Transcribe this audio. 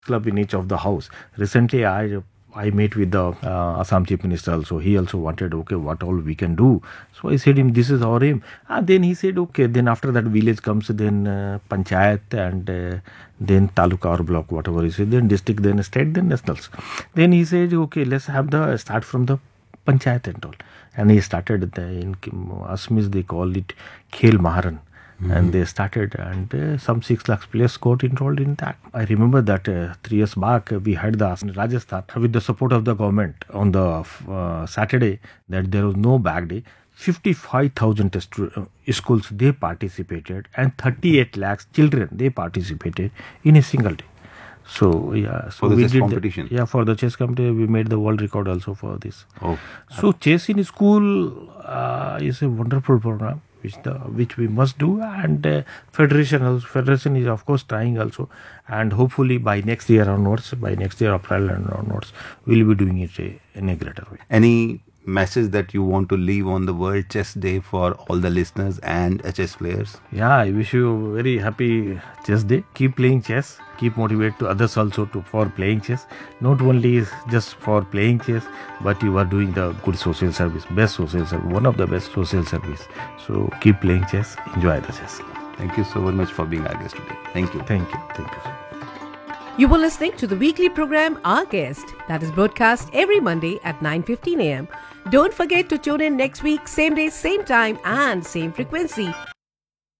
club in each of the house. Recently, I met with the Assam Chief Minister also. He also wanted, okay, what all we can do. So I said him, this is our aim. And then he said, okay, then after that village comes, then panchayat and then taluka or block, whatever he said, then district, then state, then nationals. Then he said, okay, let's have the start from the panchayat and all. And he started, in Assamese they call it Khel Maharan. And they started, and some 6 lakhs players got enrolled in that. I remember that 3 years back we had the Rajasthan with the support of the government on the Saturday that there was no bag day. 55,000 schools they participated, and 38 lakhs children they participated in a single day. So for the chess competition. For the chess competition we made the world record also for this. Oh, so chess in school is a wonderful program which we must do, and federation is of course trying also, and hopefully by next year April and onwards we'll be doing it in a greater way. Any message that you want to leave on the World Chess Day for all the listeners and chess players? Yeah, I wish you a very happy chess day. Keep playing chess. Keep motivate to others also for playing chess. Not only just for playing chess, but you are doing the good social service, best social service, one of the best social service. So keep playing chess. Enjoy the chess. Thank you so very much for being our guest today. Thank you. Thank you. Thank you. You were listening to the weekly program Our Guest that is broadcast every Monday at 9:15 a.m. Don't forget to tune in next week, same day, same time and same frequency